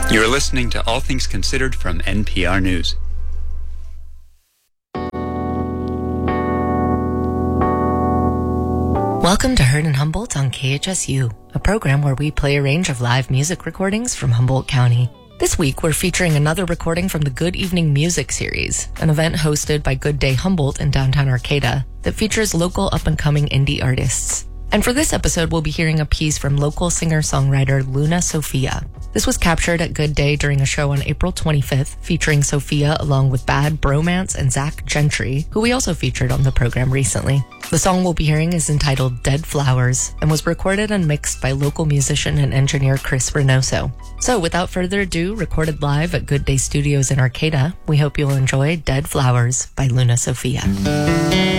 You're listening to All Things Considered from NPR News. Welcome to Heard in Humboldt on KHSU, a program where we play a range of live music recordings from Humboldt County. This week, we're featuring another recording from the Good Evening Music series, an event hosted by Good Day Humboldt in downtown Arcata that features local up-and-coming indie artists. And for this episode, we'll be hearing a piece from local singer-songwriter Luna Sofia. This was captured at Good Day during a show on April 25th, featuring Sofia along with Bad Bromance and Zach Gentry, who we also featured on the program recently. The song we'll be hearing is entitled Dead Flowers and was recorded and mixed by local musician and engineer Chris Reynoso. So without further ado, recorded live at Good Day Studios in Arcata, we hope you'll enjoy Dead Flowers by Luna Sofia.